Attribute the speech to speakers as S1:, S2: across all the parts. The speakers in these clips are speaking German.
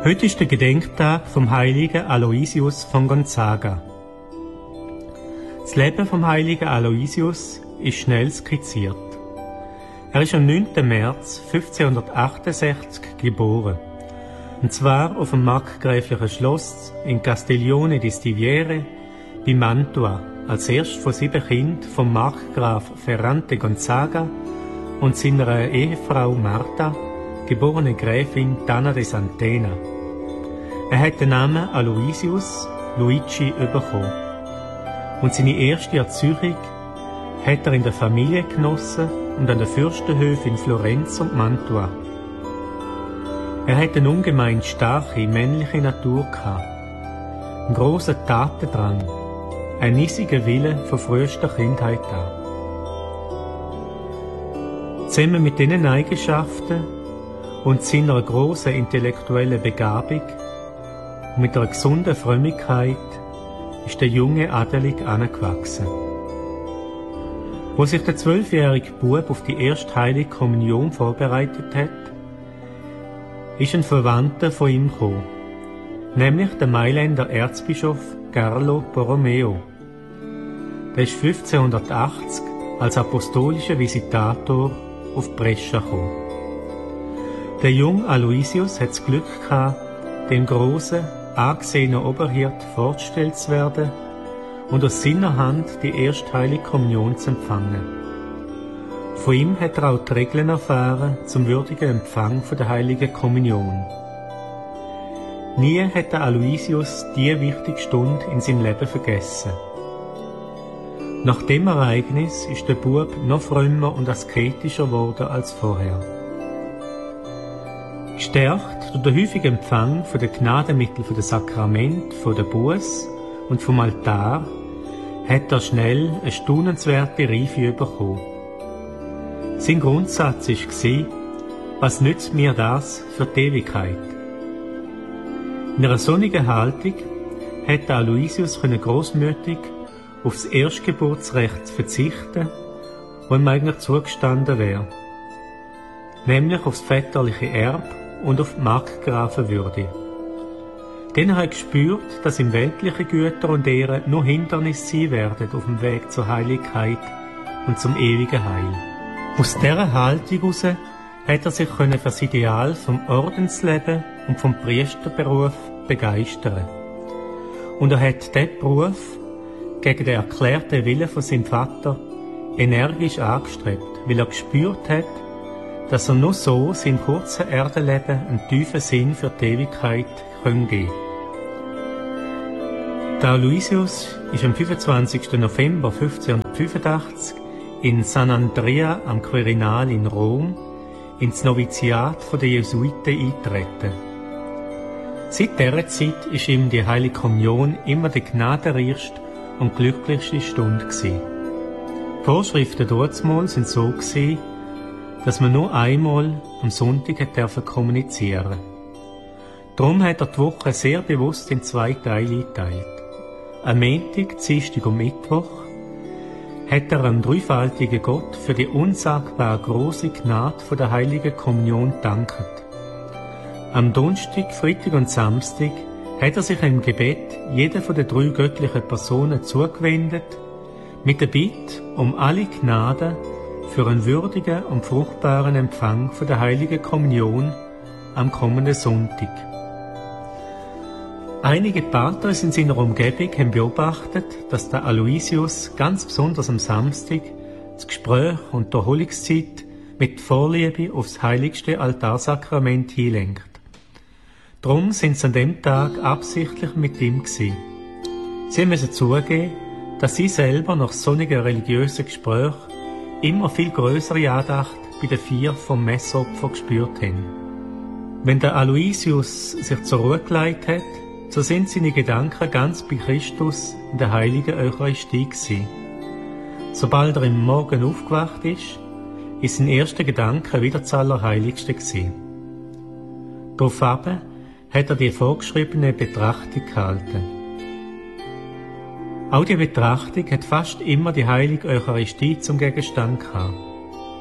S1: Heute ist der Gedenktag vom heiligen Aloysius von Gonzaga. Das Leben vom heiligen Aloysius ist schnell skizziert. Er ist am 9. März 1568 geboren. Und zwar auf dem markgräflichen Schloss in Castiglione di Stiviere bei Mantua, als erst von 7 Kindern vom Markgraf Ferrante Gonzaga und seiner Ehefrau Marta, geborene Gräfin Dana de Santena. Er hat den Namen Aloysius Luigi bekommen. Und seine erste Erziehung hat er in der Familie genossen und an den Fürstenhöfen in Florenz und Mantua. Er hat eine ungemein starke männliche Natur gehabt, einen grossen Tatendrang, einen eisigen Willen von frühester Kindheit an. Zusammen mit diesen Eigenschaften und seiner grossen intellektuellen Begabung und mit einer gesunden Frömmigkeit ist der junge Adelig angewachsen. Wo sich der 12-jährige Bub auf die erste heilige Kommunion vorbereitet hat, ist ein Verwandter von ihm gekommen, nämlich der Mailänder Erzbischof Carlo Borromeo. Der ist 1580 als apostolischer Visitator auf Brescia gekommen. Der junge Aloysius hat das Glück gehabt, dem grossen, angesehenen Oberhirt vorgestellt zu werden und aus seiner Hand die erste heilige Kommunion zu empfangen. Von ihm hat er auch die Regeln erfahren zum würdigen Empfang der heiligen Kommunion. Nie hat der Aloysius diese wichtige Stunde in seinem Leben vergessen. Nach dem Ereignis ist der Bub noch frömmer und asketischer geworden als vorher. Gestärkt durch den häufigen Empfang der Gnadenmittel der Sakramente, der Buß und vom Altar, hat er schnell eine staunenswerte Reife bekommen. Sein Grundsatz war: Was nützt mir das für die Ewigkeit? In einer sonnigen Haltung hätte Aloysius grossmütig auf das Erstgeburtsrecht verzichten, das ihm eigentlich zugestanden wäre, nämlich auf das väterliche Erbe und auf die Markgrafenwürde. Denn er hat gespürt, dass ihm weltliche Güter und Ehren nur Hindernisse sein werden auf dem Weg zur Heiligkeit und zum ewigen Heil. Aus dieser Haltung heraus hat er sich für das Ideal vom Ordensleben und vom Priesterberuf begeistern. Und er hat diesen Beruf gegen den erklärten Willen von seinem Vater energisch angestrebt, weil er gespürt hat, dass er nur so seinem kurzen Erdenleben einen tiefen Sinn für die Ewigkeit geben kann. Der Aloysius ist am 25. November 1585 in San Andrea am Quirinal in Rom ins Noviziat der Jesuiten eingetreten. Seit dieser Zeit ist ihm die Heilige Kommunion immer die gnadenreichste und glücklichste Stunde gewesen. Die Vorschriften damals sind so gewesen, dass man nur einmal am Sonntag kommunizieren durfte. Darum hat er die Woche sehr bewusst in 2 Teile eingeteilt. Am Montag, Dienstag und Mittwoch hat er dem dreifaltigen Gott für die unsagbar große Gnade von der Heiligen Kommunion gedankt. Am Donnerstag, Freitag und Samstag hat er sich im Gebet jeder von den 3 göttlichen Personen zugewendet, mit der Bitte um alle Gnaden für einen würdigen und fruchtbaren Empfang von der Heiligen Kommunion am kommenden Sonntag. Einige Patres in seiner Umgebung haben beobachtet, dass der Aloysius ganz besonders am Samstag das Gespräch und die Erholungszeit mit Vorliebe aufs heiligste Altarsakrament hinlenkt. Darum sind sie an dem Tag absichtlich mit ihm gewesen. Sie müssen zugeben, dass sie selber nach sonnigen religiösen Gesprächen immer viel grössere Andacht bei den 4 vom Messopfer gespürt haben. Wenn der Aloysius sich zur Ruhe gelegt hat, so sind seine Gedanken ganz bei Christus in der heiligen Eucharistie gewesen. Sobald er im Morgen aufgewacht ist sein erster Gedanke wieder das Allerheiligste gewesen. Daraufhin hat er die vorgeschriebene Betrachtung gehalten. Auch die Betrachtung hat fast immer die heilige Eucharistie zum Gegenstand gehabt.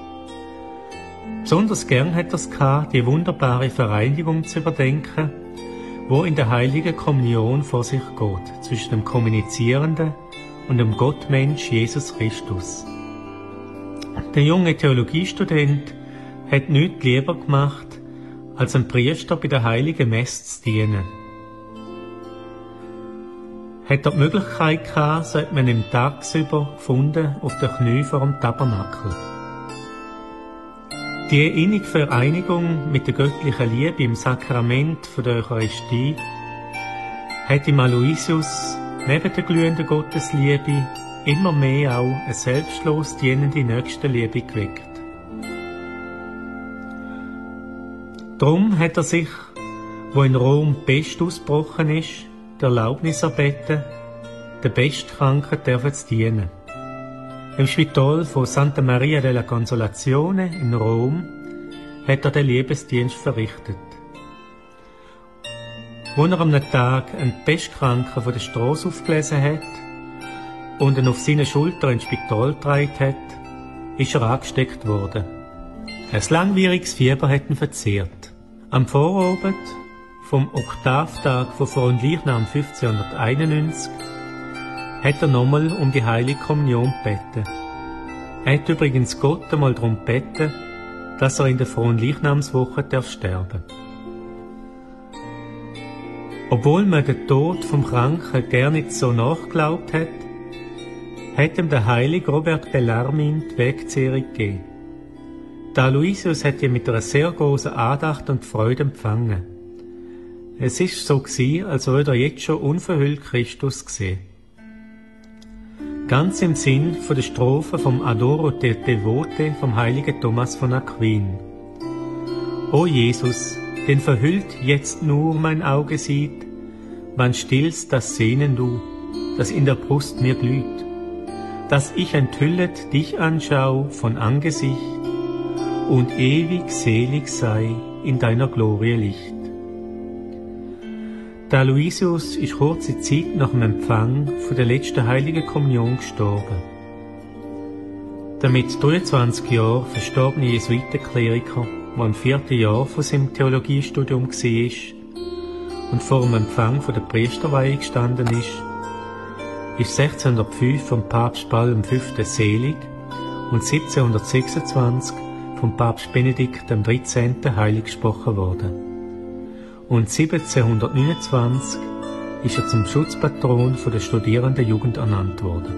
S1: Besonders gern hat er es gehabt, die wunderbare Vereinigung zu überdenken, wo in der heiligen Kommunion vor sich geht, zwischen dem Kommunizierenden und dem Gottmensch Jesus Christus. Der junge Theologiestudent hat nichts lieber gemacht, als ein Priester bei der heiligen Messe zu dienen. Hat er die Möglichkeit gehabt, so hat man ihn tagsüber gefunden auf den Knien vor dem Tabernakel. Die innige Vereinigung mit der göttlichen Liebe im Sakrament von der Eucharistie hat im Aloysius neben der glühenden Gottesliebe immer mehr auch eine selbstlos dienende Nächstenliebe geweckt. Darum hat er sich, wo in Rom die Pest ausgebrochen ist, die Erlaubnis erbeten, den Pestkranken zu dienen. Im Spital von Santa Maria della Consolazione in Rom hat er den Liebesdienst verrichtet. Als er am Tag einen Pestkranken von der Strasse aufgelesen hat und ihn auf seine Schulter ins Spital getragen hat, ist er angesteckt worden. Ein langwieriges Fieber hat ihn verzehrt. Am Vorabend vom Oktavtag von Fronleichnam 1591 hat er nochmal um die heilige Kommunion gebeten. Er hat übrigens Gott einmal darum gebeten, dass er in der Fronleichnamswoche sterben darf. Obwohl man den Tod vom Kranken gar nicht so nachgeglaubt hat, hat ihm der heilige Robert Bellarmin die Wegzehrung gegeben. Der Aloysius hat ihn mit einer sehr großen Andacht und Freude empfangen. Es ist so gewesen, als würde er jetzt schon unverhüllt Christus sehen. Ganz im Sinn von der Strophe vom Adoro te Devote vom heiligen Thomas von Aquin. O Jesus, den verhüllt jetzt nur mein Auge sieht, wann stillst das Sehnen du, das in der Brust mir glüht, dass ich enthüllet dich anschau von Angesicht und ewig selig sei in deiner Glorie Licht. Der Aloysius ist kurze Zeit nach dem Empfang von der letzten heiligen Kommunion gestorben. Der mit 23 Jahren verstorbene Jesuitenkleriker, der im 4. Jahr von seinem Theologiestudium war und vor dem Empfang von der Priesterweihe gestanden ist 1605 vom Papst Paul V. selig und 1726 vom Papst Benedikt XIII. Heilig gesprochen worden. Und 1729 ist er zum Schutzpatron der Studierendenjugend ernannt worden.